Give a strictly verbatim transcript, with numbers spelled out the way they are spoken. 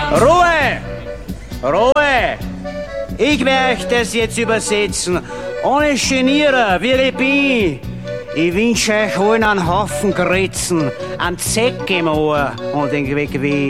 Ruhe! Ruhe! Ich werde das jetzt übersetzen. Ohne Genieren, wie ich bin. Ich wünsche euch allen einen Haufen Gritzen, einen Zeck im Ohr und den Weg wie.